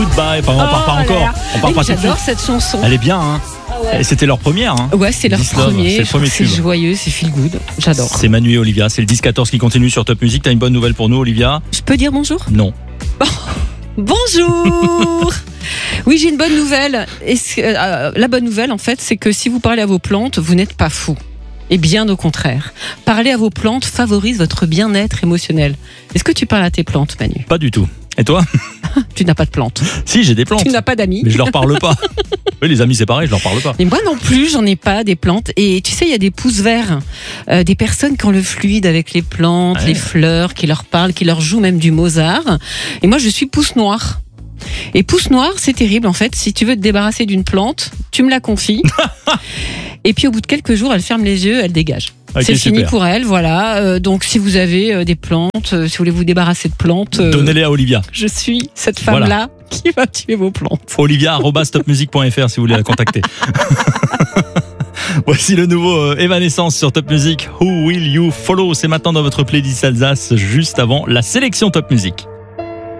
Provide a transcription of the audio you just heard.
Goodbye. Enfin, on part pas encore. On part pas tout de J'adore suite. cette chanson. Elle est bien, hein. Et c'était leur première, hein. Ouais, c'est leur This Love, premier. c'est le premier C'est tube. joyeux, c'est feel good. J'adore. C'est Manu et Olivia. C'est le 10-14 qui continue sur Top Music. T'as une bonne nouvelle pour nous, Olivia? Je peux dire bonjour? Non. Bonjour. Oui, j'ai une bonne nouvelle. La bonne nouvelle, en fait, c'est que si vous parlez à vos plantes, vous n'êtes pas fou. Et bien au contraire. Parler à vos plantes favorise votre bien-être émotionnel. Est-ce que tu parles à tes plantes, Manu? Pas du tout. Et toi? Tu n'as pas de plantes. Si, j'ai des plantes. Tu n'as pas d'amis. Mais je leur parle pas. Oui, les amis, c'est pareil, je leur parle pas. Mais moi non plus, j'en ai pas des plantes. Et tu sais, il y a des pouces verts, des personnes qui ont le fluide avec les plantes, Ouais. les fleurs, qui leur parlent, qui leur jouent même du Mozart. Et moi, je suis pouce noir. Et pouce noir, c'est terrible en fait. Si tu veux te débarrasser d'une plante, tu me la confies. Et puis au bout de quelques jours, elle ferme les yeux, elle dégage. Ok, C'est fini super. pour elle, voilà. Donc si vous avez des plantes, si vous voulez vous débarrasser de plantes, Donnez-les à Olivia. je suis cette femme-là qui va tuer vos plantes. Olivia@topmusic.fr si vous voulez la contacter. Voici le nouveau Evanescence sur Top Music. Who Will You Follow? C'est maintenant dans votre playlist Alsace, juste avant la sélection Top Music.